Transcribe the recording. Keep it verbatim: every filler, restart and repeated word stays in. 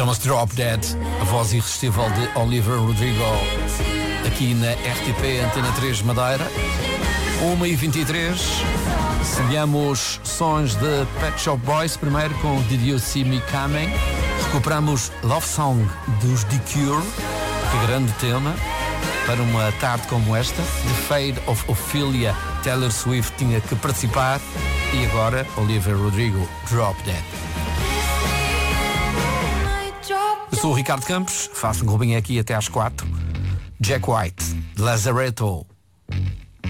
Chama-se Drop Dead, a voz irresistível de Olivia Rodrigo, aqui na R T P Antena três Madeira. uma e vinte e três. Seguimos sons de Pet Shop Boys, primeiro com Did You See Me Coming. Recuperamos Love Song dos The Cure, que grande tema para uma tarde como esta. The Fate of Ophelia, Taylor Swift tinha que participar. E agora Olivia Rodrigo, Drop Dead. Eu sou o Ricardo Campos, faço um robinho aqui até às quatro. Jack White, Lazaretto.